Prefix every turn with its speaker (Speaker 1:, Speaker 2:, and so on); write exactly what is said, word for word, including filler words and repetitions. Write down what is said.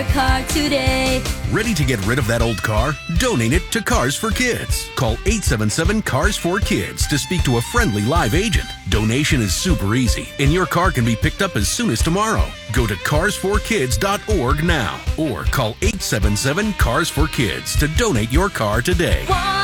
Speaker 1: car today.
Speaker 2: Ready to get rid of that old car? Donate it to Cars for Kids. Call eight seven seven, C A R S four Kids to speak to a friendly live agent. Donation is super easy, and your car can be picked up as soon as tomorrow. Go to cars for kids dot org now or call eight seven seven, C A R S four Kids to donate your car today.